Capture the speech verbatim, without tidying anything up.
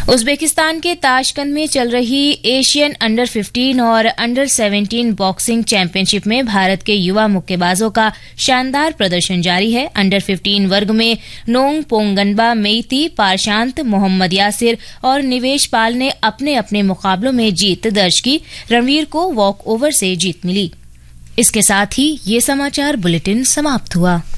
Uzbekistan के Tashkent में चल रही एशियन अंडर फिफ्टीन और अंडर सेवेंटीन बॉक्सिंग चैंपियनशिप में भारत के युवा मुक्केबाजों का शानदार प्रदर्शन जारी है। अंडर फिफ्टीन वर्ग में नोंग पोंगनबा मेइती, पारशांत, मोहम्मद यासिर और निवेश पाल ने अपने अपने मुकाबलों में जीत दर्ज की। रणवीर को वॉक ओवर से जीत मिली। इसके साथ ही ये समाचार बुलेटिन समाप्त हुआ।